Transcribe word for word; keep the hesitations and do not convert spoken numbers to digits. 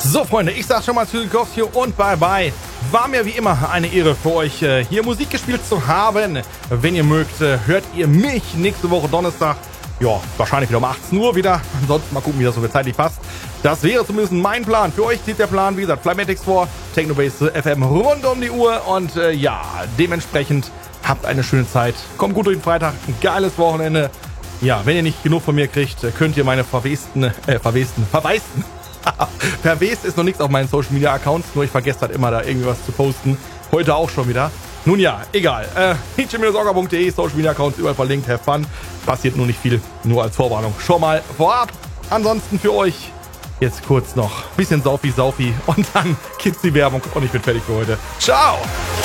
So, Freunde, ich sag schon mal zu Tschüssikowski und bye bye. War mir wie immer eine Ehre für euch, äh, hier Musik gespielt zu haben. Wenn ihr mögt, äh, hört ihr mich nächste Woche Donnerstag. Ja, wahrscheinlich wieder um achtzehn Uhr wieder. Ansonsten mal gucken, wie das so zeitlich passt. Das wäre zumindest mein Plan. Für euch sieht der Plan, wie gesagt, Flymatics vor. Technobase F M rund um die Uhr. Und äh, ja, dementsprechend habt eine schöne Zeit. Kommt gut durch den Freitag. Ein geiles Wochenende. Ja, wenn ihr nicht genug von mir kriegt, könnt ihr meine verwesten, äh, verwesten, verwaisten. Verwest ist noch nichts auf meinen Social Media Accounts, nur ich vergesse halt immer da irgendwie was zu posten. Heute auch schon wieder. Nun ja, egal. Äh, d j orga punkt de, Social Media Accounts überall verlinkt, have fun. Passiert nur nicht viel, nur als Vorwarnung. Schon mal vorab. Ansonsten für euch jetzt kurz noch ein bisschen Saufi Saufi und dann gibt's die Werbung und ich bin fertig für heute. Ciao!